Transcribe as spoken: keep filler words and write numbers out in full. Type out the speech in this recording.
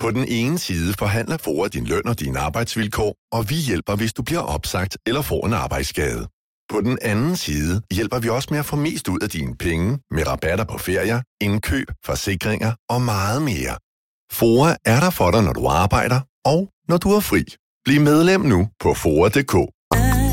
På den ene side forhandler FOA din løn og dine arbejdsvilkår, og vi hjælper, hvis du bliver opsagt eller får en arbejdsskade. På den anden side hjælper vi også med at få mest ud af dine penge med rabatter på ferier, indkøb, forsikringer og meget mere. FOA er der for dig, når du arbejder og når du er fri. Bliv medlem nu på F O A punktum d k.